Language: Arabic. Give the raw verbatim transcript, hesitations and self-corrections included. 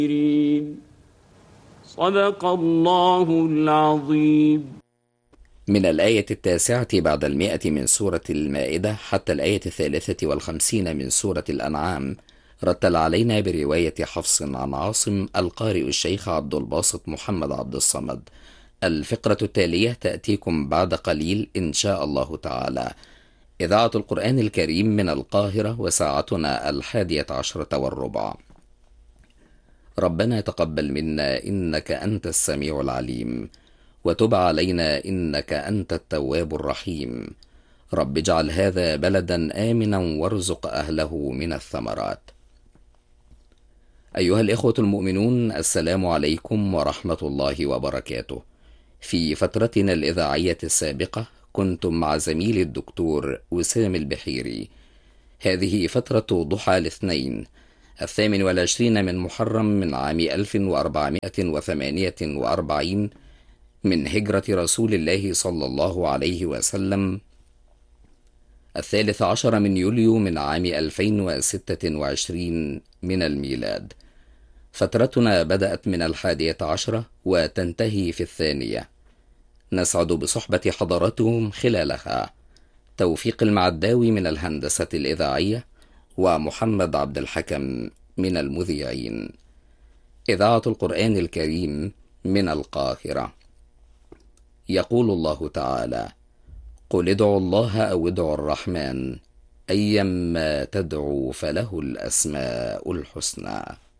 صدق الله العظيم. من الآية التاسعة بعد المئة من سورة المائدة حتى الآية الثالثة والخمسين من سورة الأنعام، رتل علينا برواية حفص عن عاصم القارئ الشيخ عبد الباسط محمد عبد الصمد. الفقرة التالية تأتيكم بعد قليل إن شاء الله تعالى. إذاعة القرآن الكريم من القاهرة، وساعتنا الحادية عشرة والربع. ربنا تقبل منا إنك أنت السميع العليم، وتب علينا إنك أنت التواب الرحيم. رب اجعل هذا بلدا آمنا وارزق أهله من الثمرات. أيها الإخوة المؤمنون، السلام عليكم ورحمة الله وبركاته. في فترتنا الإذاعية السابقة كنتم مع زميل الدكتور وسام البحيري. هذه فترة ضحى الاثنين الثامن والعشرين من محرم من عام ألف وأربعمائة وثمانية وأربعين من هجرة رسول الله صلى الله عليه وسلم، الثالث عشر من يوليو من عام ألفين وستة وعشرين من الميلاد. فترتنا بدأت من الحادية عشرة وتنتهي في الثانية. نسعد بصحبة حضراتكم خلالها. توفيق المعداوي من الهندسة الإذاعية، ومحمد عبد الحكم من المذيعين. إذاعة القرآن الكريم من القاهرة. يقول الله تعالى: قل ادعوا الله أو ادعوا الرحمن أيما تدعوا فله الأسماء الحسنى.